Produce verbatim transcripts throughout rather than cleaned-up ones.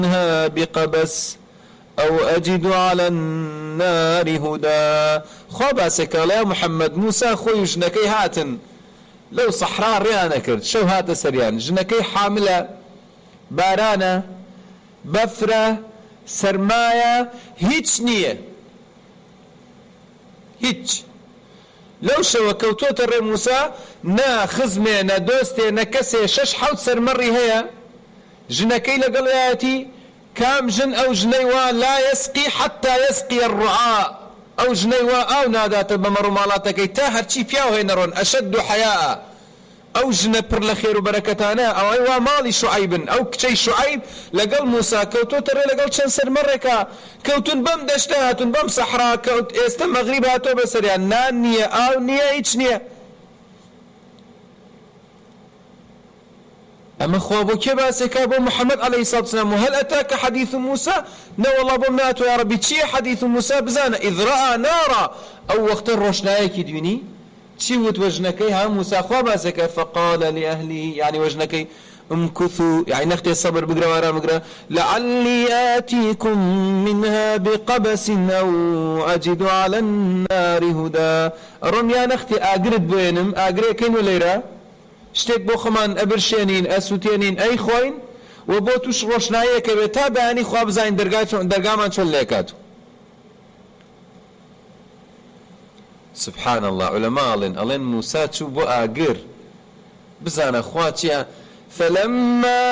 منها بقبس أو أجد على النار هدى. خو باسك يا محمد موسى خوي جنكي هاتن لو صحراء ريانا كرد شو هات سريان جنكي حاملة بارانا بفرة سرماية هيتش نية هيتش لو شو كوتوت الري موسى نا خزمي نا دوستي نا كسي شش حوت سرمري هيا جنكي لقلياتي كام جن أو جنيوا لا يسقي حتى يسقي الرعاء أو جنيوا أو نادات بمر مالاتك تاهر شي فياو هينرون أشد حياء أو جن بر لخير وبركتانا أو أيوا مالي شعيب أو كشي شعيب لقل موسى كوتو تري لقل شنسر مركا كوتون بم دشتهاتون بم صحراء كوت است مغرب هاتو بسريا نانية أو نية إيش نية أما خوابو كباسك أبو محمد عليه الصلاة والسلام وهل أتاك حديث موسى نا والله بمناتو يا ربي تشي حديث موسى بزانا إذ رأى نارا أو وقت الروشنايك دوني تشي وجنكي ها موسى خواباسك فقال لأهله يعني وجنكي امكثوا يعني نختي الصبر بقرا ورا بقرا لعلي آتيكم منها بقبس أو أجد على النار هدى الرميا نختي أقرد بينم أقري كين وليرا شتێک بۆ خۆمان ئەبرشێنین ئەسووتێنین ئەی خۆین و بۆ توش ڕۆشناییەکە بێت تا بەیانی خوا بزانین دەرگامان چۆن لێکات. سبحان الله علەما ئەڵێن ئەڵێن موسا چوو بۆ ئاگر بزانە خوا چییە فلما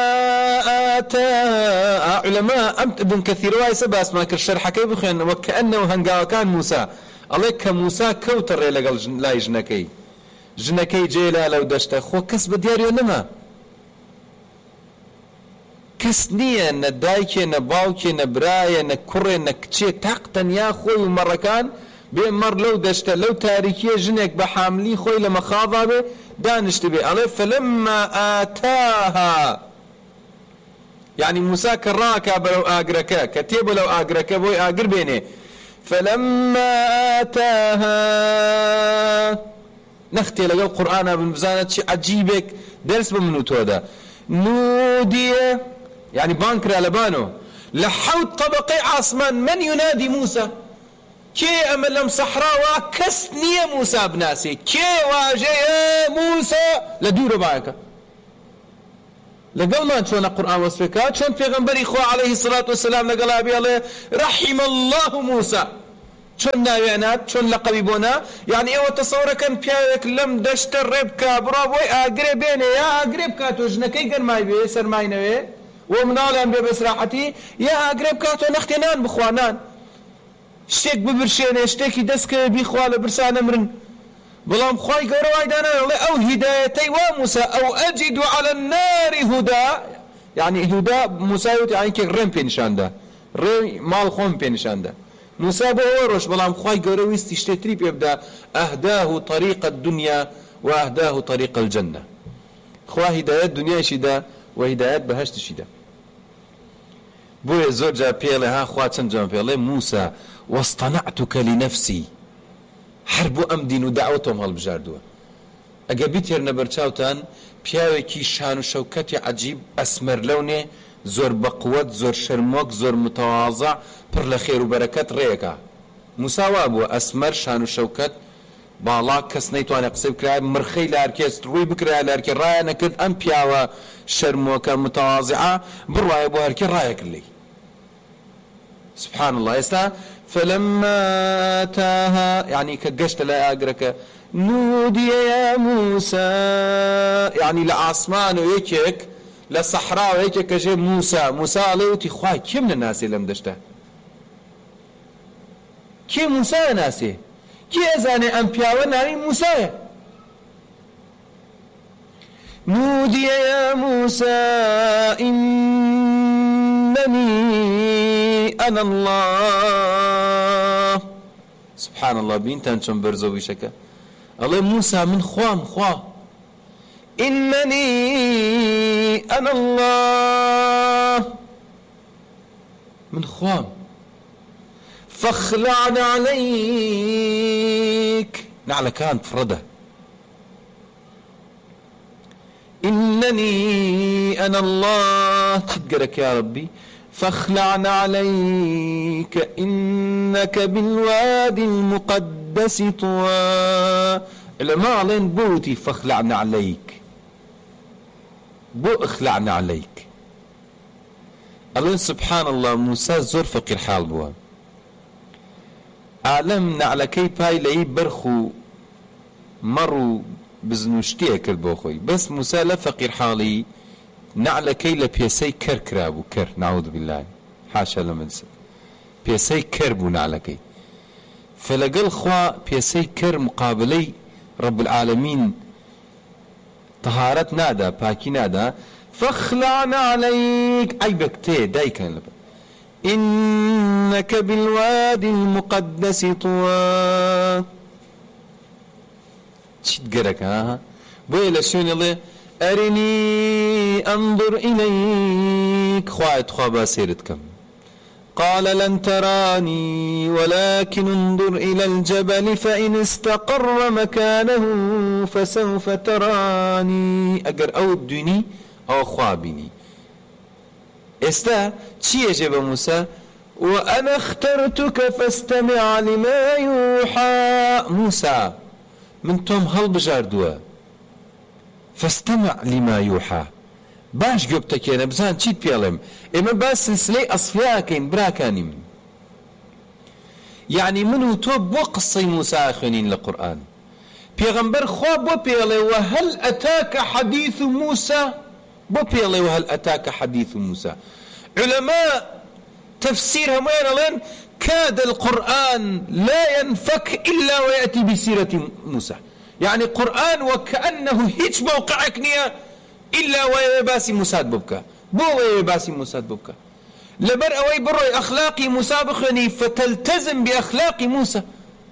ئاتا علەما ئەم ابن کەثیر وایە باسمان کرد شەرحەکەی بخوێن وەکەئەنەوە هەنگاوەکان موسا ئەڵێ کە موسا کەوتە ڕێ لەگەڵ لای ژنەکەی ژنەکەی جێلا لەو دەشتە خۆ کەس بە دیاریۆ نەما کەس نییە نە دایکێ نە باوکێ نە برایە نە کوڕێ نە کچێ تاق تەنیا خۆی و مەڕەکان بێ مەڕ لەو دەشتە لەو تاریکیە ژنێک بە حاملی خۆی لە مەخاضا بێ دانیشت بێ ئەڵێ فلما ئاتاها یعنی موسا کە ڕاکا بەلەو ئاگرەکە کە تێبە لەو ئاگرەکە بۆی ئاگر بێنێ فلما ئاتاها نختي لقى القرآن بمزانة شيء عجيبك درس بمنو تودا نودية يعني بانكر لبانو لحوت طبقي عاصمان من ينادي موسى كي أملم صحراء كسنية موسى بناسي كي واجه موسى لدور بايك لقل ما شون القرآن وصفكات شون في غنبري إخوة عليه الصلاة والسلام لقل أبي الله رحم الله موسى شون ناوينات شون لقبي بونا يعني ايوه تصورة كان بياك لم دشت الربكة برابوي اقرب بيني يا اقرب كاتو جنكي قر ماي بي سر ماي نوي ومنالهم بي بسراحتي يا اقرب كاتو نختنان بخوانان شتيك ببرشيني شتيكي دسك بيخوال برسان مرن بلام خواي قروا ايدانا او هدايتي وموسى او اجد على النار هدى يعني هدى موسى يعني كي رم بينشان ده رم مال خون بينشان ده موسى بوروش بلام خواي قروي استشتري بيبدا اهداه طريق الدنيا واهداه طريق الجنه خوا هدايات الدنيا شدا وهدايات بهشت شدا بو زوجا بيله ها خوا تنجم بيله موسى واصطنعتك لنفسي حرب امدين ودعوتهم هالبجاردوا اجابيتر نبرچاوتان پیاوێکی شان و شەوکەتی عجیب ئەسمەر لەونێ زۆر بەقووەت زۆر شەرمۆک زۆر متەواضع پڕ لە خێر و بەرەکەت ڕێیەکە موسا وا بووە ئەسمەر شان و شەوکەت باڵا کەس نەیتوانێت قسەی بکرا مرخەی لە هەرکێس ڕووی بکرا لە هەرکێ ڕایە نەکرد ئەم پیاوە شەرمۆکە متەواضعە بڕوایە بۆ هەرکێ ڕایەکرد لێی سبحان الله ئێستا فلما أتاها يعني كجشت لا أجرك نودي يا موسى يعني لعاصمان ويكك لصحراء ويكك كجي موسى موسى عليوتي خواي كم من الناس اللي مدشته كي موسى ناسي كي أزاني أنبياء وناني موسى نودي يا موسى إنني أنا الله سبحان الله بين تنشم برزو بشكا الله موسى من خوام خواه إنني أنا الله من خوام فاخلعنا عليك نعلى كان فرده إنني أنا الله تقرك يا ربي فاخلعن عليك إنك بالوادي المقدس طوى. العلماء علين بوتي فاخلعن عليك، بو اخلعن عليك. الله سبحان الله موسى زور فقير حال بوا، عالم على كي باي لأي برخو مروا بزنوشتيه كربو خوي، بس موسى لا فقير حالي نعلى كي لبيسي كر كرابو كر، نعوذ بالله حاشا لمنسى بيسي كربو نعلى كي. فلقل خوا بيسي كر مقابلي رب العالمين طهارت نادا باكي نادا فاخلعنا عليك أي بكتي داي كان لبا إنك بالوادي المقدس طوى. شد قرك ها بوي لشون الله أرني أنظر إليك خواهد خوابا سيرتكم. قال لن تراني ولكن انظر إلى الجبل فإن استقر مكانه فسوف تراني. أجر أو الدني أو خوابني استا چي يجب موسى وأنا اخترتك فاستمع لما يوحى. موسى من توم هل بجاردوا فاستمع لما يوحى باش قبتك أنا بزان چيت بيالم إما باس سلسلة أصفياكين براكاني يعني منو توب وقصي موسى أخوانين للقرآن بيغمبر خواب وبيالي وهل أتاك حديث موسى بوبيالي وهل أتاك حديث موسى. علماء تفسيرها وين لين كاد القرآن لا ينفك إلا ويأتي بسيرة موسى، يعني قرآن وكأنه هيج موقعك نية إلا ويباسي موسى ببكى بو ويباسي موسى ببكى لبر أوي بري أخلاقي موسى بخني فتلتزم بأخلاق موسى.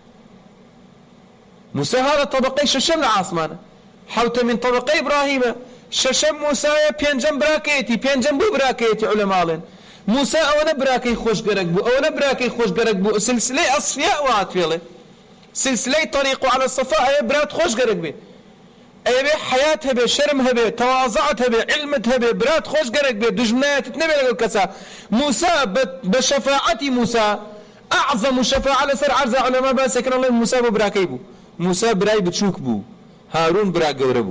موسى هذا طبقي ششم العاصمانة حوت من طبقي إبراهيم ششم موسى بينجم براكيتي بينجم بو براكيتي علماء لين موسى أولا براكي خوش قرق بو أولا براكي خوش قرق بو سلسلة أصفياء وعد فيله سلسلة طريقه على الصفاء هي برات خوش قرق بي أي بي حياتها بي شرمها بي تواضعتها بي علمتها بي برات خوش قرق بي دجمنات تنبي لك الكسا. موسى بشفاعتي موسى أعظم شفاعة لسر عرض علماء بس يكن الله موسى براكي بو موسى براي بتشوك بو هارون براك قوربو.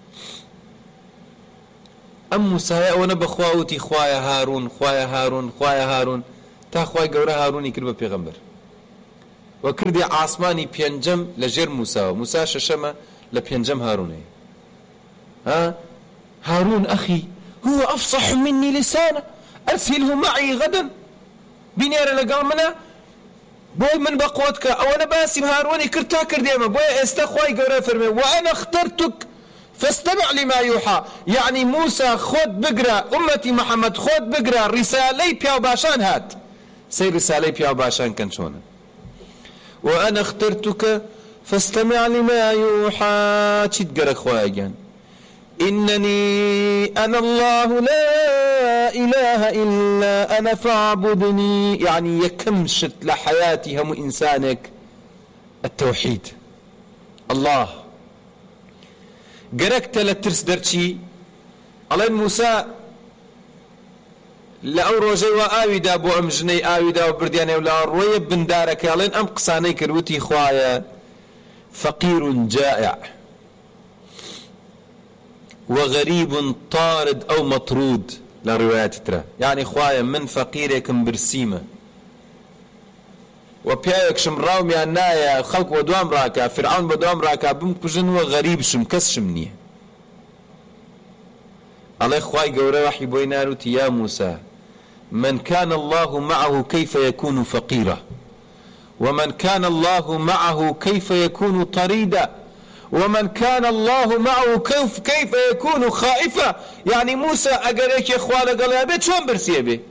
أم موسى وانا بخواوتي خوايا هارون خوايا هارون خوايا هارون تا خواي قورا هارون يكرب بيغمبر وكردي عاصماني بينجم لجير موسى موسى ششمة لبينجم هارون. ها هارون أخي هو أفصح مني لسانا أرسله معي غدا بنيار لقال منا بوي من بقوتك أو أنا باسم هاروني كرتا كرديما بوي استخواي قورا فرمي وأنا اخترتك فاستمع لما يوحى. يعني موسى خود بقرا أمتي محمد خود بقرا رسالي بياو باشان هات سي رسالي بياو باشان كان شونا وأنا اخترتك فاستمع لما يوحى. تشد قرا خوايا إنني أنا الله لا إله إلا أنا فاعبدني. يعني يكمشت لحياتي هم إنسانك التوحيد الله قرقت لترس درشي الله موسى لأو روجي وآويدا بو أمجني آويدا وبردياني ولا روية بندارك يالين أم قصاني كروتي خوايا فقير جائع وغريب طارد أو مطرود لروايات ترى يعني خوايا من فقيرك برسيمة وبياك شمراو ميانايا خلق ودوام راكا فرعون بدوام راكا بمكجن وغريب شم كس شمنيه. الله خواي قورا وحي بويناروتي يا موسى من كان الله معه كيف يكون فقيرا ومن كان الله معه كيف يكون طريدا ومن كان الله معه كيف كيف يكون خائفا. يعني موسى أقريك يا إخوانا قال يا بيت شون برسيه بي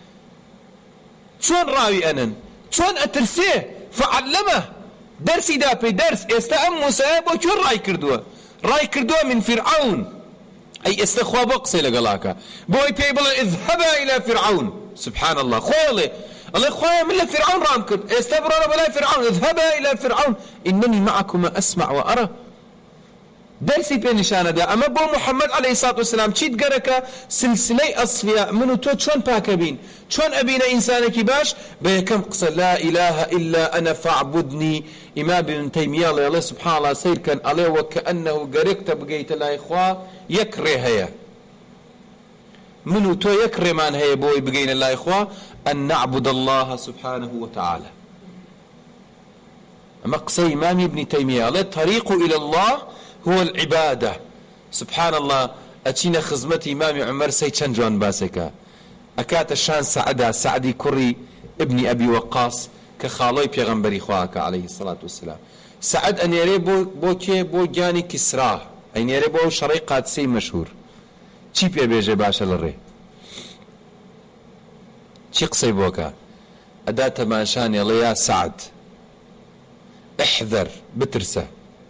شون راوي أنن شون أترسيه فعلمه درسي دابي درس استأم موسى بو شون راي كردوه راي كردوه من فرعون أي استخوى بقصي لقلاكا بوي بيبل اذهبا إلى فرعون. سبحان الله خوالي الله خوالي من فرعون رام كرد استبرنا بلا فرعون اذهبا إلى فرعون إنني معكما أسمع وأرى. دەرسی پێ نیشانەدا. ئەمە بۆ محەممەد عەلەیهی سڵات وسلام چیت گەرەکە سلسلەی ئەسفیا من و تۆ چۆن پاکە بین، چۆن ئەبینە ئینسانێکی باش. بە یەکەم قسە لا ئیلاهە ئیلا ئەنە فەعبودنی. ئیمام ابن تەیمیە ئەڵێ سوبحان الله سەیرکەن ئەڵێ وەکەئەنەهو گەرێکتە بگەیتە لای خوا یەک ڕێ هەیە، من و تۆ یەک ڕێمان هەیە بۆی بگەینە لای خوا، ئەن نەعبود الله سبحانه وتعالى. أما قصي إمام ابن تيمية على الطريق إلى الله هو العبادة. سبحان الله أتينا خزمة إمام عمر سيتشان جوان باسكا أكات الشان سعدا سعدي كري ابن أبي وقاص كخالي بيغمبري خواك عليه الصلاة والسلام. سعد أن يري بو بو كي بو جاني كسراه أن يري بو شريقات سي مشهور چی پێ بێژێ باشە لە ڕێ چی قسەی بۆکە ئەدا تەماشانی ئەڵێ یا سعد احذر بترسە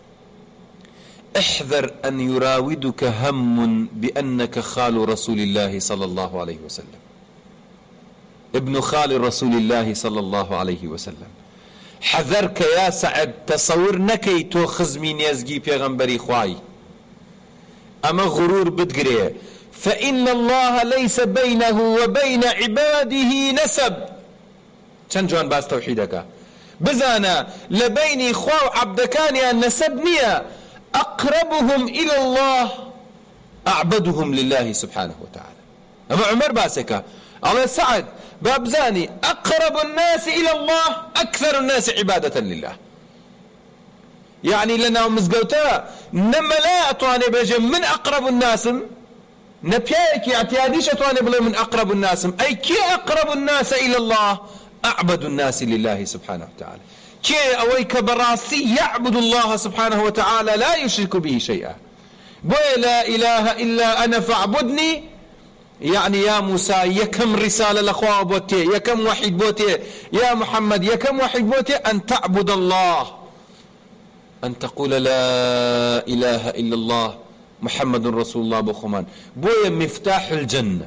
احذر أن يراودك هم بأنك خال رسول الله صلى الله عليه وسلم ابن خال رسول الله صلى الله عليه وسلم. حذرك يا سعد تصور نكي تو خزمي نيزجي بيغمبري خواي أما غرور بتقريه فإن الله ليس بينه وبين عباده نسب. چەند جوان باس تەوحیدەکە بزانە لە بینی خوا و عەبدەکانیان نەسەب نییە. أقربهم إلى الله أعبدهم لله سبحانه وتعالى. أما عمر باسكة على سعد بابزاني أقرب الناس إلى الله أكثر الناس عبادة لله. يعني لنا مزقوتا نما لا أتواني بجي من أقرب الناس نبياك اعتياديش أتواني بلي من أقرب الناس أي كي أقرب الناس إلى الله أعبد الناس لله سبحانه وتعالى. كي أويك براسي يعبد الله سبحانه وتعالى لا يشرك به شيئا. بوي لا إله إلا أنا فاعبدني يعني يا موسى يكم رسالة لأخوة بوتي يكم وحيد بوتي يا محمد يكم وحيد بوتي أن تعبد الله أن تقول لا إله إلا الله محمد رسول الله بخمان. بويا مفتاح الجنة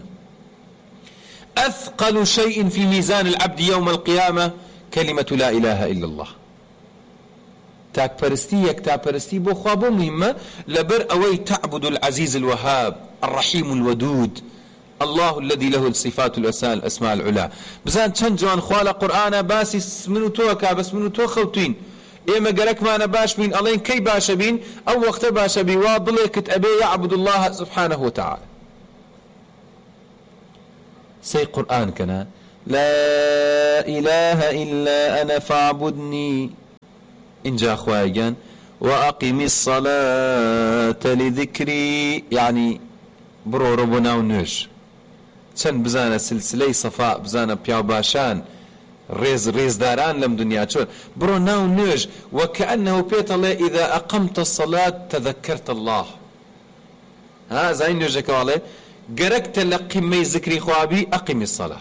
أثقل شيء في ميزان العبد يوم القيامة كلمة لا إله إلا الله. تاك برستي يك تاك برستي بو خوابو مهمة لبر أوي تعبد العزيز الوهاب الرحيم الودود الله الذي له الصفات الأسماء العلى. بزان چند جوان خوال قرآن باسي منو توكا بس منو تو خوتين إما قالك ما أنا باش بين الله كي باش بين أو وقت باش بي واضلك أبي يعبد الله سبحانه وتعالى. سي قرآن كنا لا إله إلا أنا فاعبدني إن جاء خواجان وأقم الصلاة لذكري يعني برو ربنا ونوش چەند بزانە سلسلەی صفاء بزانە پیاو باشان ڕێز ڕێزداران لەم دنیا چۆن بڕۆ ناو نوێژ وەکەئەنەهو پێتەڵێ ئیذا ئەقەمتە الصەلات تەذەکەرتە الله. ها زای نوێژەکەواڵێ گەرەکتە لە قیمەی زکری خوابی ئەقیمی الصەلا.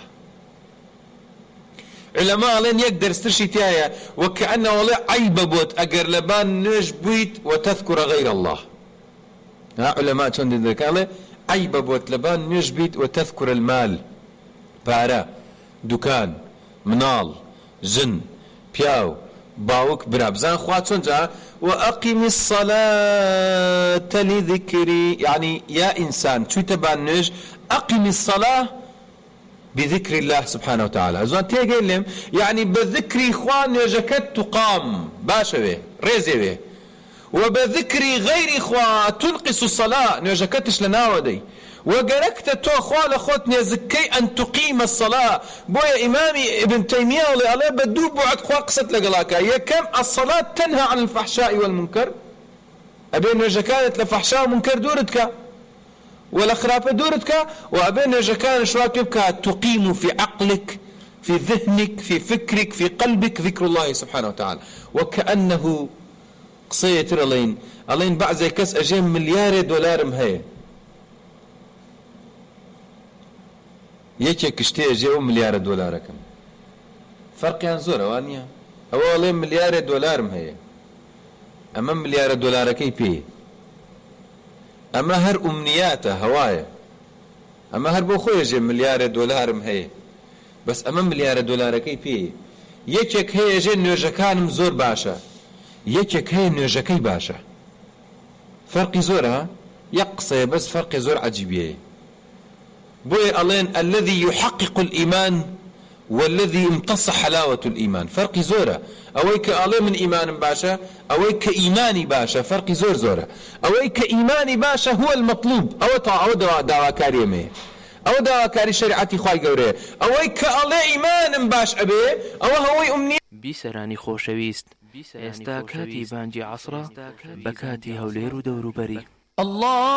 علەماڵێن یەک دەرستشی تایە وەکەئەنەوەڵێ عەیبە بۆت ئەگەر لەبان نوێژ بوویت وتەذکورە غەیرە الله. ها علەما چۆن دەکاڵێ عيب بوت لبان نجبت وتذكر المال بارا دكان منال جن بياو باوك برابزان خواتون جا وأقم الصلاة لذكري يعني يا إنسان شو تبان نج أقم الصلاة بذكر الله سبحانه وتعالى. زوان تيجي لهم يعني بذكر إخوان يجكت تقام باشوي ريزي وبذكر غير إخوة تنقص الصلاة نجكتش لنا ودي وقركت تو أخوة لأخوت نزكي أن تقيم الصلاة. بويا إمامي ابن تيمية ولي عليه بدوب بعد خوا قصة لقلاكا يكم الصلاة تنهى عن الفحشاء والمنكر أبين نجكانت لفحشاء ومنكر دورتك ولا خرافة دورتك وأبين نجكان شواكبك تقيم في عقلك في ذهنك في فكرك في قلبك ذكر الله سبحانه وتعالى. وكأنه قصية ترى ألين ألين بعض زي كس أجيم مليار دولار مهية يكي كشتي أجيو مليار دولار كم فرق ينزور وانيا هو ألين مليار دولار مهية أما مليار دولار كي بي أما هر أمنياته هواية أما هر بوخوي أجيم مليار دولار مهية بس أما مليار دولار كي بي يكيك هي أجين نوجكان مزور باشا يكيك هي نوجكي باشا فرقي زورها يقصي بس فرق زور عجيبية بوي ألين الذي يحقق الإيمان والذي يمتص حلاوة الإيمان فرق زورة أويك ألي من إيمان باشا أويك إيماني باشا فرق زور زورة أويك إيماني باشا هو المطلوب أو أو دوا دوا كاريمه أو دوا كاري شريعتي خواي قوري أويك ألي إيمان باش أبي أو هو أمني بیسەرانی خۆشەویست ئێستا کاتی بانگی عەسرە بە کاتی هەولێر و دەوروبەری.